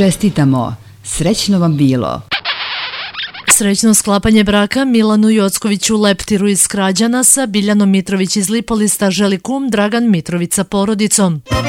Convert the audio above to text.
Čestitamo, srećno vam bilo! Srećno sklapanje braka Milanu Jockoviću Leptiru iz Krađana sa Biljanom Mitrović iz Lipolista želi kum Dragan Mitrović sa porodicom.